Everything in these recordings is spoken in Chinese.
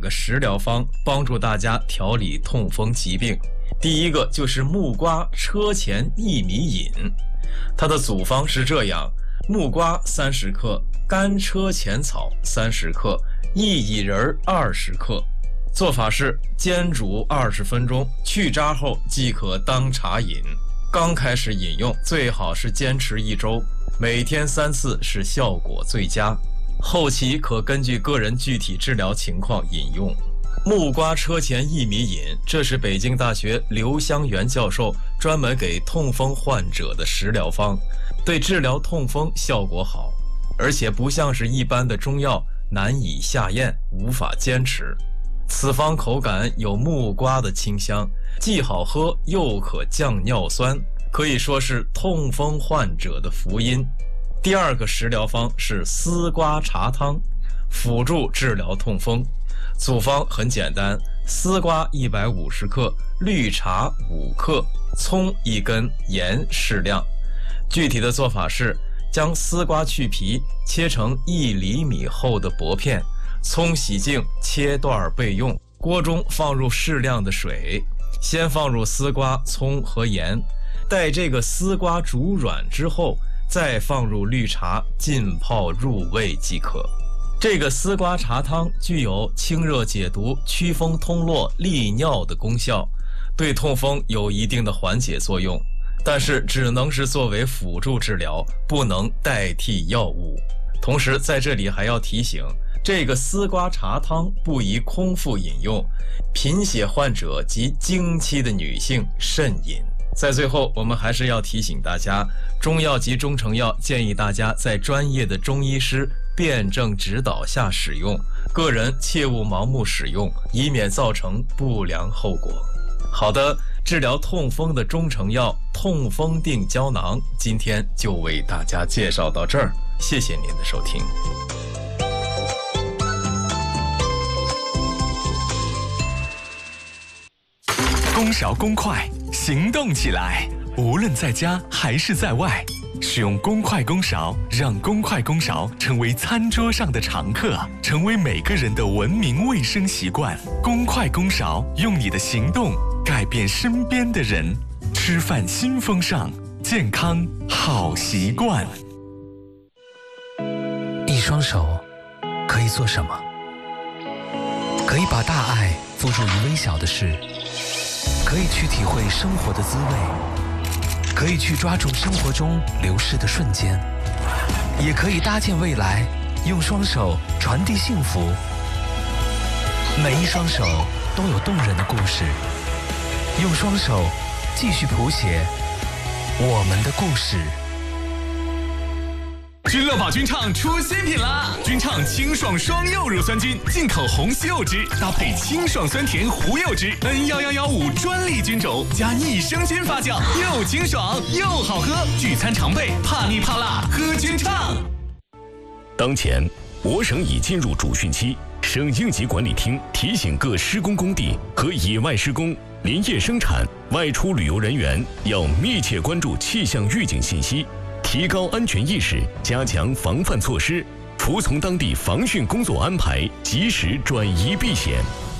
个食疗方帮助大家调理痛风疾病。第一个就是木瓜车前薏米饮，它的组方是这样：木瓜30克，干车前草30克，薏仁20克。做法是煎煮20分钟，去渣后即可当茶饮。刚开始饮用最好是坚持1周，每天3次是效果最佳。后期可根据个人具体治疗情况饮用。木瓜车前薏米饮，这是北京大学刘香元教授专门给痛风患者的食疗方，对治疗痛风效果好，而且不像是一般的中药难以下咽，无法坚持。此方口感有木瓜的清香，既好喝又可降尿酸，可以说是痛风患者的福音。第二个食疗方是丝瓜茶汤，辅助治疗痛风。组方很简单，丝瓜150克，绿茶5克，葱1根，盐适量。具体的做法是将丝瓜去皮，切成1厘米厚的薄片，葱洗净，切段备用。锅中放入适量的水，先放入丝瓜、葱和盐，待这个丝瓜煮软之后，再放入绿茶浸泡入味即可。这个丝瓜茶汤具有清热解毒、祛风通络、利尿的功效，对痛风有一定的缓解作用，但是只能是作为辅助治疗，不能代替药物。同时在这里还要提醒，这个丝瓜茶汤不宜空腹饮用，贫血患者及经期的女性慎饮。在最后，我们还是要提醒大家，中药及中成药建议大家在专业的中医师辩证指导下使用，个人切勿盲目使用，以免造成不良后果。好的，治疗痛风的中成药痛风定胶囊，今天就为大家介绍到这儿，谢谢您的收听。 公勺公筷，行动起来！无论在家还是在外，使用公筷公勺，让公筷公勺成为餐桌上的常客，成为每个人的文明卫生习惯。公筷公勺，用你的行动改变身边的人。吃饭新风尚，健康好习惯。 一双手可以做什么？可以把大爱付诸于微小的事，可以去体会生活的滋味，可以去抓住生活中流逝的瞬间，也可以搭建未来，用双手传递幸福。每一双手都有动人的故事，用双手继续谱写我们的故事。 君乐宝君畅出新品啦！君畅清爽双柚乳酸菌，进口红西柚汁，搭配清爽酸甜胡柚汁 N1115专利菌种，加益生菌发酵，又清爽又好喝。聚餐常备，怕腻怕辣，喝君畅。 当前，我省已进入主汛期，省应急管理厅提醒各施工工地和野外施工、林业生产、外出旅游人员要密切关注气象预警信息，提高安全意识，加强防范措施，服从当地防汛工作安排，及时转移避险。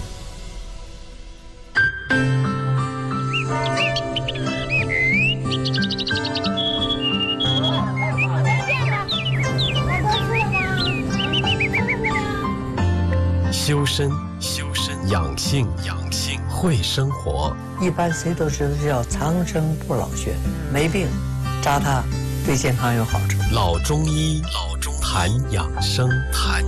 修身，养性，会生活。 一般谁都知道叫长生不老穴，没病扎它对健康有好处。 老中医谈养生。